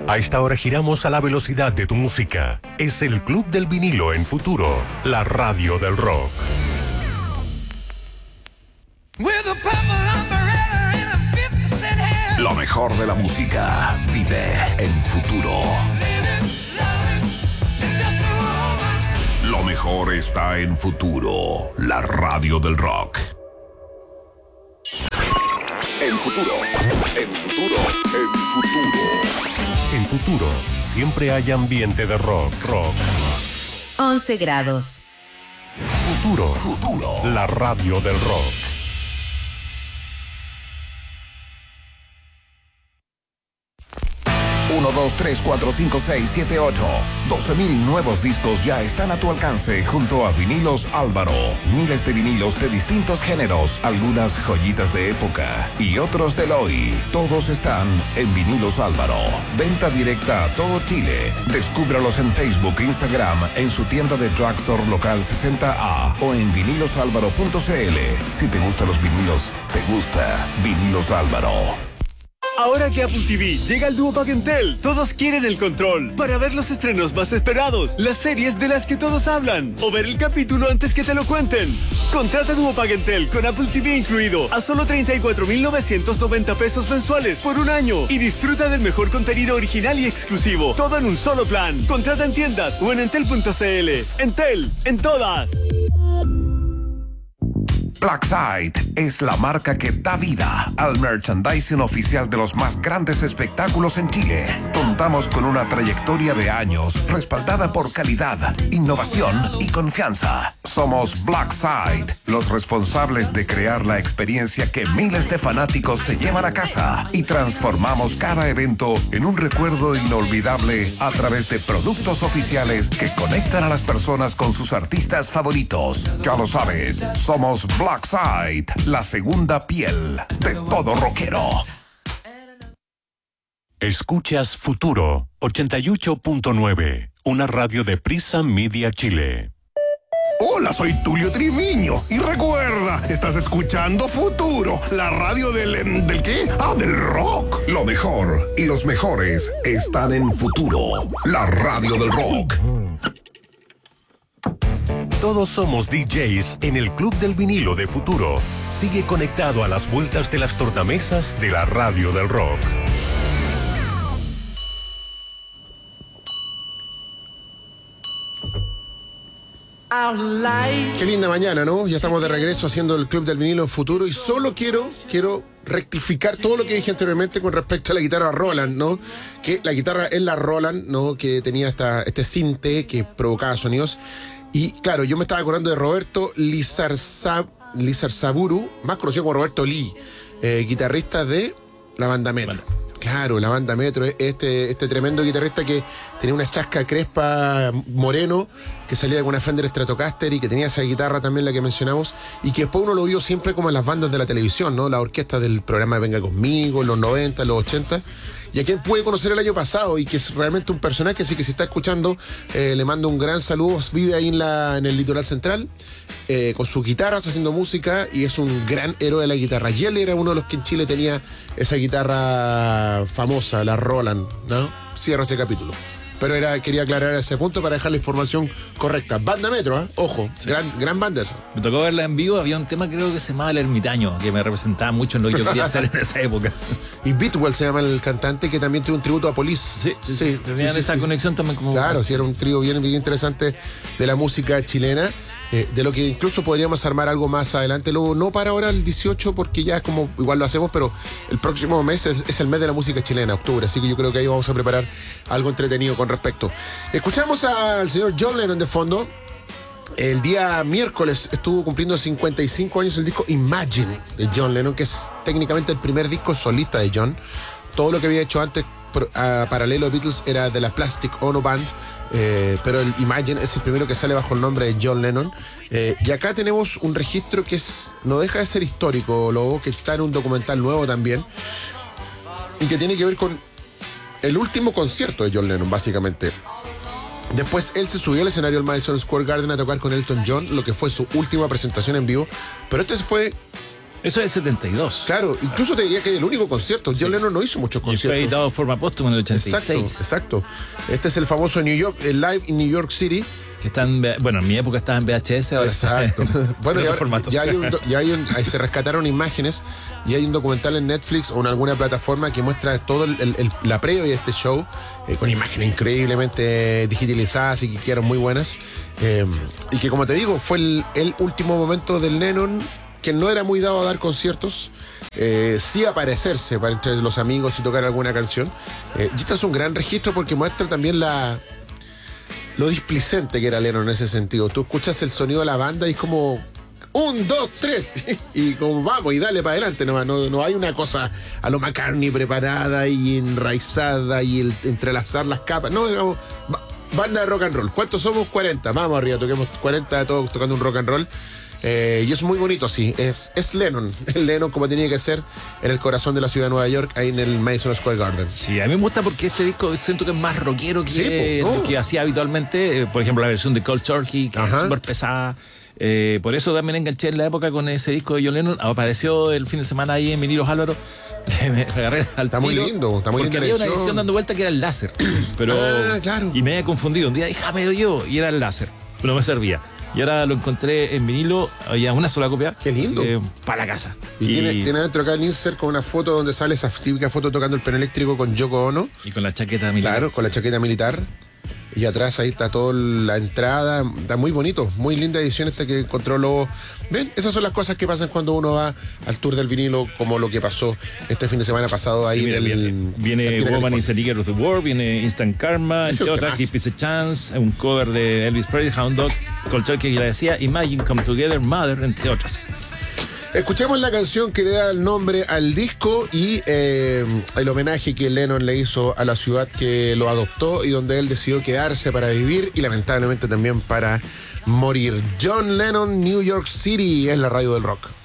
A esta hora giramos a la velocidad de tu música. Es el Club del Vinilo en Futuro, la radio del rock. Lo mejor de la música vive en Futuro. Lo mejor está en Futuro, la radio del rock. En Futuro, en Futuro, en Futuro. En Futuro, siempre hay ambiente de rock. 11 grados. Futuro, la radio del rock. 1, 2, 3, 4, 5, 6, 7, 8. 12,000 nuevos discos ya están a tu alcance junto a Vinilos Álvaro. Miles de vinilos de distintos géneros, algunas joyitas de época y otros del hoy. Todos están en Vinilos Álvaro. Venta directa a todo Chile. Descúbralos en Facebook e Instagram, en su tienda de Drugstore Local 60A o en vinilosalvaro.cl. Si te gustan los vinilos, te gusta Vinilos Álvaro. Ahora que Apple TV llega al Duopack Entel, todos quieren el control para ver los estrenos más esperados, las series de las que todos hablan o ver el capítulo antes que te lo cuenten. Contrata Duopack Entel con Apple TV incluido a solo 34,990 pesos mensuales por un año y disfruta del mejor contenido original y exclusivo, todo en un solo plan. Contrata en tiendas o en entel.cl. Entel, en todas. Blackside es la marca que da vida al merchandising oficial de los más grandes espectáculos en Chile. Contamos con una trayectoria de años respaldada por calidad, innovación y confianza. Somos Blackside, los responsables de crear la experiencia que miles de fanáticos se llevan a casa y transformamos cada evento en un recuerdo inolvidable a través de productos oficiales que conectan a las personas con sus artistas favoritos. Ya lo sabes, somos Blackside, la segunda piel de todo rockero. Escuchas Futuro 88.9, una radio de Prisa Media Chile. Hola, soy Tulio Triviño y recuerda, estás escuchando Futuro, la radio ¿del qué? Del rock. Lo mejor y los mejores están en Futuro, la radio del rock. Todos somos DJs en el Club del Vinilo de Futuro. Sigue conectado a las vueltas de las tornamesas de la radio del rock. Qué linda mañana, ¿no? Ya estamos de regreso haciendo el Club del Vinilo Futuro y solo quiero rectificar todo lo que dije anteriormente con respecto a la guitarra Roland, ¿no? Que la guitarra es la Roland, ¿no? Que tenía este cinte que provocaba sonidos. Y claro, yo me estaba acordando de Roberto Lizarzaburu, más conocido como Roberto Lee, guitarrista de la banda Metro. Bueno. Claro, la banda Metro, este tremendo guitarrista que tenía una chasca crespa moreno, que salía con una Fender Stratocaster y que tenía esa guitarra también, la que mencionamos, y que después uno lo vio siempre como en las bandas de la televisión, ¿no? La orquesta del programa de Venga Conmigo, en los 90, los 80, y a quien pude conocer el año pasado y que es realmente un personaje, así que si está escuchando, le mando un gran saludo. Vive ahí en el litoral central, con sus guitarras haciendo música, y es un gran héroe de la guitarra. Y él era uno de los que en Chile tenía esa guitarra famosa, la Roland, ¿no? Cierro ese capítulo. Pero quería aclarar ese punto para dejar la información correcta. Banda Metro, ¿eh? Ojo, sí. Gran banda esa. Me tocó verla en vivo, había un tema creo que se llamaba El Ermitaño, que me representaba mucho en lo que yo quería hacer en esa época. Y Beatwell se llama el cantante, que también tiene un tributo a Police. Sí. Tenían esa conexión también como... Claro, sí, era un trío bien interesante de la música chilena. De lo que incluso podríamos armar algo más adelante, luego no para ahora el 18 porque ya es como, igual lo hacemos, pero el próximo mes es el mes de la música chilena, octubre, así que yo creo que ahí vamos a preparar algo entretenido con respecto. Escuchamos al señor John Lennon de fondo. El día miércoles estuvo cumpliendo 55 años el disco Imagine de John Lennon, que es técnicamente el primer disco solista de John. Todo lo que había hecho antes paralelo a Beatles era de la Plastic Ono Band, pero el Imagine es el primero que sale bajo el nombre de John Lennon. Y acá tenemos un registro que no deja de ser histórico, Lobo, que está en un documental nuevo también, y que tiene que ver con el último concierto de John Lennon, básicamente. Después él se subió al escenario del Madison Square Garden a tocar con Elton John, lo que fue su última presentación en vivo, pero este fue Eso es 72. Claro, incluso te diría que es el único concierto. John Lennon no hizo muchos Y fue conciertos. editado de forma póstuma en el 86. Exacto. Este es el famoso New York, el Live in New York City. Que está en mi época estaba en VHS, ahora Exacto. Bueno, en ya, otros formatos. ahí se rescataron imágenes y hay un documental en Netflix o en alguna plataforma que muestra todo la previa de este show con imágenes increíblemente digitalizadas y que quedaron muy buenas. Y que, como te digo, fue el último momento del Lennon, que no era muy dado a dar conciertos. Sí aparecerse para entre los amigos y tocar alguna canción. Y esto es un gran registro porque muestra también lo displicente que era Lennon en ese sentido. Tú escuchas el sonido de la banda y es como 1, 2, 3 y como vamos y dale para adelante nomás. No hay una cosa a lo McCartney preparada y enraizada y el entrelazar las capas. No, digamos, banda de rock and roll. ¿Cuántos somos? 40. Vamos arriba, toquemos 40 de todos tocando un rock and roll. Y es muy bonito, sí. Es Lennon. El Lennon como tenía que ser en el corazón de la ciudad de Nueva York, ahí en el Madison Square Garden. Sí, a mí me gusta porque este disco siento que es más rockero que lo que hacía habitualmente. Por ejemplo, la versión de Cold Turkey, que es súper pesada. Por eso también enganché en la época con ese disco de John Lennon. Apareció el fin de semana ahí en Vinilos Álvaro. Me agarré al Está muy lindo, está muy porque linda había una edición dando vuelta que era el láser. Pero, claro. Y me había confundido. Un día dije, yo, y era el láser. Pero no me servía. Y ahora lo encontré en vinilo, había una sola copia. Qué lindo. Para la casa. Y tiene adentro acá el insert con una foto donde sale esa típica foto tocando el piano eléctrico con Yoko Ono. Y con la chaqueta militar. Claro, con la chaqueta militar. Y atrás ahí está toda la entrada. Está muy bonito, muy linda edición esta que encontró Lobo. Ven, esas son las cosas que pasan cuando uno va al tour del vinilo, como lo que pasó este fin de semana pasado ahí. Mira, viene Woman is a Nigger of the World, viene Instant Karma, entre otras, Give Peace a Chance, un cover de Elvis Presley, Hound Dog, Cold Turkey, que ya decía, Imagine, Come Together, Mother, entre otras. Escuchemos la canción que le da el nombre al disco y el homenaje que Lennon le hizo a la ciudad que lo adoptó y donde él decidió quedarse para vivir y lamentablemente también para morir. John Lennon, New York City, es la radio del rock.